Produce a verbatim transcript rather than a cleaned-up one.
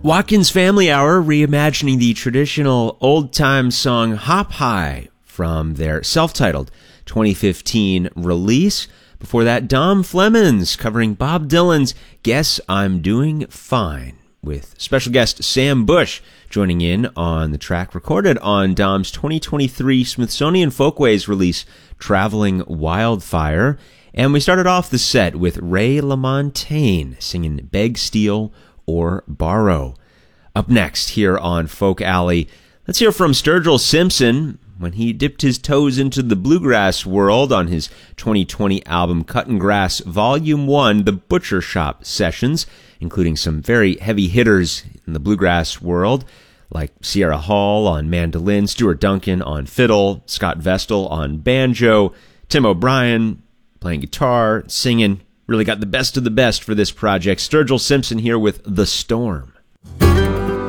Watkins Family Hour reimagining the traditional old-time song Hop High from their self-titled twenty fifteen release. Before that, Dom Flemons covering Bob Dylan's Guess I'm Doing Fine, with special guest Sam Bush joining in on the track recorded on Dom's twenty twenty-three Smithsonian Folkways release, Traveling Wildfire. And we started off the set with Ray LaMontagne singing Beg, Steal, or Borrow. Up next here on Folk Alley, let's hear from Sturgill Simpson when he dipped his toes into the bluegrass world on his twenty twenty album Cuttin' Grass Volume one, The Butcher Shop Sessions, including some very heavy hitters in the bluegrass world, like Sierra Hall on mandolin, Stuart Duncan on fiddle, Scott Vestal on banjo, Tim O'Brien playing guitar, singing. Really got the best of the best for this project. Sturgill Simpson here with The Storm.